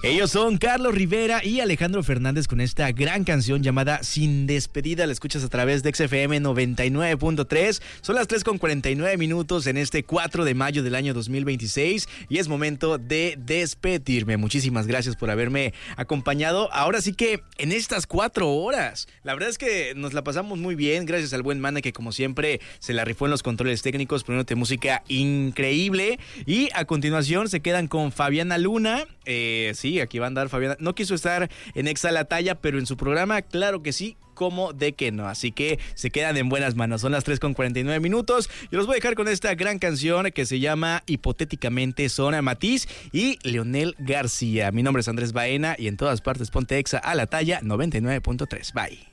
Ellos son Carlos Rivera y Alejandro Fernández con esta gran canción llamada Sin Despedida. La escuchas a través de XFM 99.3. Son las 3:49 en este 4 de mayo del año 2026 y es momento de despedirme. Muchísimas gracias por haberme acompañado. Ahora sí que en estas 4 horas, la verdad es que nos la pasamos muy bien. Gracias al buen Mana que como siempre se la rifó en los controles técnicos, poniéndote música increíble. Y a continuación se quedan con Fabiana Luna. Sí, aquí va a andar Fabiana. No quiso estar en Exa la Talla, pero en su programa, claro que sí. ¿Cómo de que no? Así que se quedan en buenas manos. Son las 3:49. Yo los voy a dejar con esta gran canción que se llama Hipotéticamente Zona Matiz y Leonel García. Mi nombre es Andrés Baena y en todas partes ponte Exa a la Talla 99.3. Bye.